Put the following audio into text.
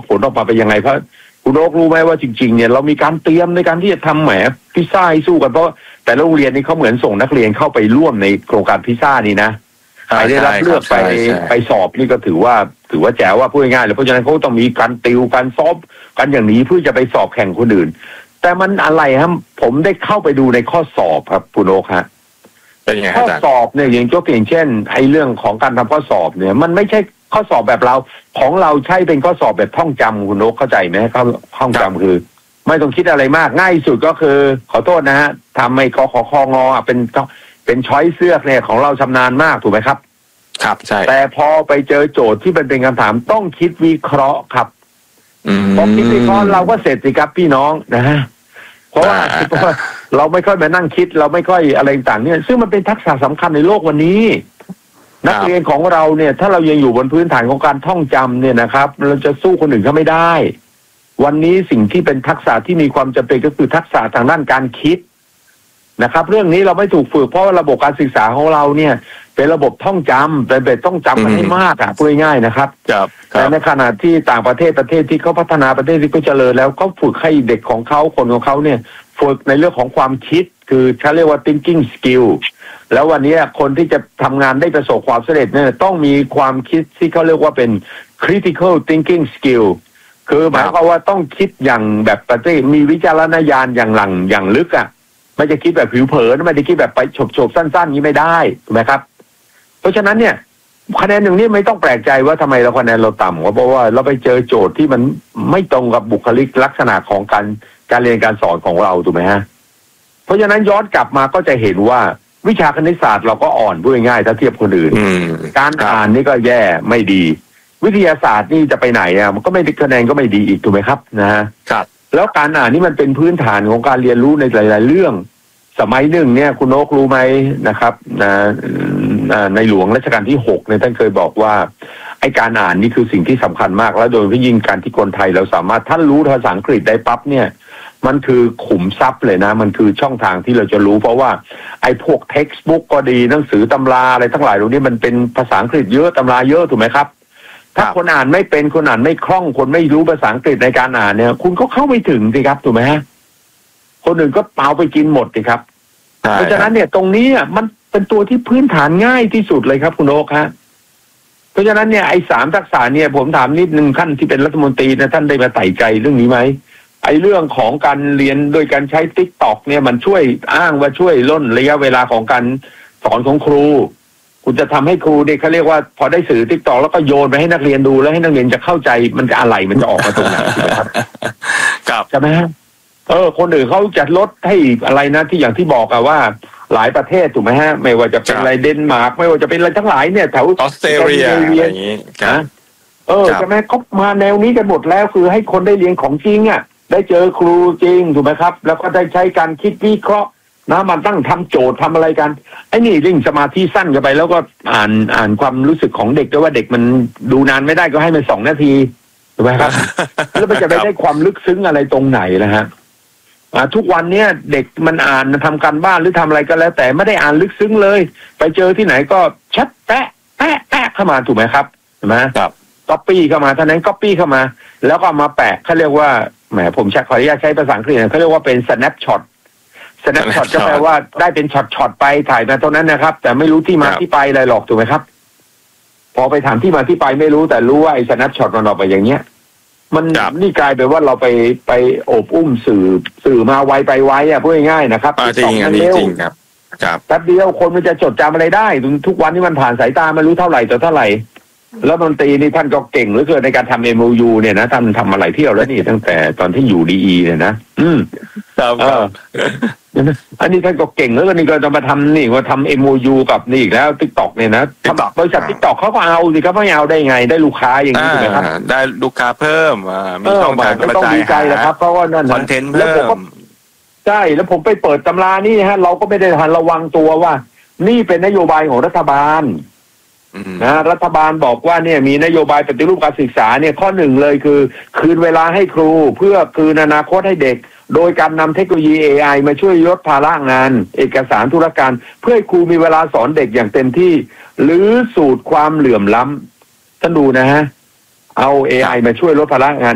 ผลออกมาเป็นยังไงเพราะคุณโอ๊ครู้ไหมว่าจริงๆเนี่ยเรามีการเตรียมในการที่จะทำแหมพิซซ่าให้สู้กันเพราะแต่ละโรงเรียนนี่เขาเหมือนส่งนักเรียนเข้าไปร่วมในโครงการพิซซ่านี่นะใครได้รับเลือกไปสอบนี่ก็ถือว่าแจ๋วว่าพูดง่ายๆเลยเพราะฉะนั้นเขาต้องมีการติวการซ้อมกันอย่างนี้เพื่อจะไปสอบแข่งคนอื่นแต่มันอะไรครับผมได้เข้าไปดูในข้อสอบครับคุณโอ๊คฮะข้อสอบเนี่ยอย่างยกอย่างเช่นไอ้เรื่องของการทำข้อสอบเนี่ยมันไม่ใช่ข้อสอบแบบเราของเราใช้เป็นข้อสอบแบบท่องจำคุณโอ๊คเข้าใจไหมครับท่องจำคือไม่ต้องคิดอะไรมากง่ายสุดก็คือขอโทษนะฮะทำไอ้กขคงเป็นช้อยเสื้อเนี่ยของเราชำนาญมากถูกไหมครับครับใช่แต่พอไปเจอโจทย์ที่เป็นคำถามต้องคิดวิเคราะห์ครับพอคิดวิเคราะห์เราก็เสร็จสิครับพี่น้องนะฮะเพราะว่าเราไม่ค่อยมานั่งคิดเราไม่ค่อยอะไรต่างเนี่ยซึ่งมันเป็นทักษะสำคัญในโลกวันนี้นักเรียนของเราเนี่ยถ้าเรายังอยู่บนพื้นฐานของการท่องจำเนี่ยนะครับเราจะสู้คนอื่นเขาไม่ได้วันนี้สิ่งที่เป็นทักษะที่มีความจำเป็นก็คือทักษะทางด้านการคิดนะครับเรื่องนี้เราไม่ถูกฝึกเพราะว่าระบบการศึกษาของเราเนี่ยเป็นระบบท่องจำเป็นต้องจำกันให้มากพูดง่ายๆนะครับแต่ในขณะที่ต่างประเทศที่เขาพัฒนาประเทศที่เขาเจริญแล้วเขาฝึกให้เด็กของเขาคนของเขาเนี่ยฝึกในเรื่องของความคิดคือเขาเรียกว่า thinking skill แล้ววันนี้คนที่จะทำงานได้ประสบความสำเร็จเนี่ยต้องมีความคิดที่เขาเรียกว่าเป็น critical thinking skill คือหมายความว่าต้องคิดอย่างแบบประเทศมีวิจารณญาณอย่างลึกไม่จะคิดแบบผิวเผินไม่ได้คิดแบบไปโฉบสั้นๆนี้ไม่ได้ถูกไหมครับเพราะฉะนั้นเนี่ยคะแนนหนึ่งนี่ไม่ต้องแปลกใจว่าทำไมเราคะแนนเราต่ำเพราะว่าเราไปเจอโจทย์ที่มันไม่ตรงกับบุคลิกลักษณะของการเรียนการสอนของเราถูกไหมฮะเพราะฉะนั้นย้อนกลับมาก็จะเห็นว่าวิชาคณิตศาสตร์เราก็อ่อนพูดง่ายๆถ้าเทียบคนอื่นการอ่านนี่ก็แย่ไม่ดีวิทยาศาสตร์นี่จะไปไหนมันก็ไม่ได้คะแนนก็ไม่ดีอีกถูกไหมครับนะฮะแล้วการอ่านนี่มันเป็นพื้นฐานของการเรียนรู้ในหลายๆเรื่องสมัยหนึ่งเนี่ยคุณโอ๊ครู้ไหมนะครับในหลวงรัชกาลที่6เนี่ยท่านเคยบอกว่าไอ้การอ่านนี่คือสิ่งที่สำคัญมากแล้วโดยเฉพาะยิ่งการที่คนไทยเราสามารถท่านรู้ภาษาอังกฤษได้ปั๊บเนี่ยมันคือขุมทรัพย์เลยนะมันคือช่องทางที่เราจะรู้เพราะว่าไอ้พวก textbook ก็ดีหนังสือตำราอะไรทั้งหลายเหล่านี้มันเป็นภาษาอังกฤษเยอะตำราเยอะถูกไหมครับถ้าคนอ่านไม่เป็นคนอ่านไม่คล่องคนไม่รู้ภาษาอังกฤษในการอ่านเนี่ยคุณก็เข้าไม่ถึงสิครับถูกไหมฮะคนอื่นก็เปล่าไปกินหมดสิครับเพราะฉะนั้นเนี่ยตรงนี้มันเป็นตัวที่พื้นฐานง่ายที่สุดเลยครับคุณโอ๊คฮะเพราะฉะนั้นเนี่ยไอ้3ทักษะเนี่ยผมถามนิดนึงท่านที่เป็นรัฐมนตรีนะท่านได้มาไต่ใจเรื่องนี้ไหมไอ้เรื่องของการเรียนโดยการใช้ TikTok เนี่ยมันช่วยอ้างว่าช่วยล่นระยะเวลาของการสอนของครูคุณจะทำให้ครูเนี่ยเขาเรียกว่าพอได้สื่อ TikTok แล้วก็โยนไปให้นักเรียนดูแล้วให้นักเรียนจะเข้าใจมันจะอะไรมันจะออกมาตรงไหนครับใช่ไหมฮะคนอื่นเขาจะลดให้อะไรนะที่อย่างที่บอกว่าหลายประเทศถูกไหมฮะไม่ว่าจะเป็นอะไรเดนมาร์กไม่ว่าจะเป็นอะไรทั้งหลายเนี่ยแถวออสเตรเลียอย่างนี้นะใช่ไหมเขามาแนวนี้กันหมดแล้วคือให้คนได้เรียนของจริงได้เจอครูจริงถูกไหมครับแล้วก็ได้ใช้การคิดวิเคราะห์นะมันตั้งทำโจทย์ทำอะไรกันไอ้นี่ยิ่งสมาธิสั้นกันไปแล้วก็อ่านความรู้สึกของเด็กด้วยว่าเด็กมันดูนานไม่ได้ก็ให้มัน2 นาทีถูกไหมครับแล้วมันจะไปได้ความลึกซึ้งอะไรตรงไหนนะฮะทุกวันเนี้ยเด็กมันอ่านทำการบ้านหรือทำอะไรก็แล้วแต่ไม่ได้อ่านลึกซึ้งเลยไปเจอที่ไหนก็ชัดแปะเข้ามาถูกไหมครับเห็นไหมครับก๊อปปี้เข้ามาท่านั้นก๊อปปี้เข้ามาแล้วก็มาแปะเขาเรียกว่าแหมผมขออนุญาตใช้ภาษาอังกฤษเขาเรียกว่าเป็น snapshot ก็แปลว่าได้เป็นช็อตไปถ่ายมาตรงนั้นนะครับแต่ไม่รู้ที่มาที่ไปอะไรหรอกถูกไหมครับพอไปถามที่มาที่ไปไม่รู้แต่รู้ว่าไอ้ snapshot มันออกไปอย่างเงี้ยมันนี่กลายเป็นว่าเราไปโอบอุ้มสื่อมาไวไปไวพูดง่ายๆนะครับจริงอันนี้จริงครับแป๊บเดียวคนมันจะจดจำอะไรได้ทุกวันนี้มันผ่านสายตาไม่รู้เท่าไหร่ต่อเท่าไหร่แล้วดนตรีนี่ท่านก็เก่งเหลือเกินในการทำ MOU เนี่ยนะท่านทำมาหลายเที่ยวแล้วนี่ตั้งแต่ตอนที่อยู่ดีเนี่ยนะครับอันนี้ท่านก็เก่งแล้วก็นี่ก็จะมาทำนี่ว่าทำ MOU กับนี่อีกแล้ว TikTok เนี่ยนะบริษัท TikTok เขาก็เอาสิครับไม่เอาได้ไงได้ลูกค้าอย่างนี้ถูกไหมครับได้ลูกค้าเพิ่มมีช่องทางกระจายดีใจนะครับเพราะว่านั่นคอนเทนต์เพิ่มใช่แล้วผมไปเปิดตำรานี่ฮะเราก็ไม่ได้ทันระวังตัวว่านี่เป็นนโยบายของรัฐบาลนะรัฐบาลบอกว่าเนี่ยมีนโยบายปฏิรูปการศึกษาเนี่ยข้อหนึ่งเลยคือคืนเวลาให้ครูเพื่อคืนอนาคตให้เด็กโดยการนำเทคโนโลยี AI มาช่วยลดภาระงานเอกสารธุรการเพื่อให้ครูมีเวลาสอนเด็กอย่างเต็มที่หรือสูตรความเหลื่อมล้ำท่านดูนะฮะเอา AI มาช่วยลดภาระงาน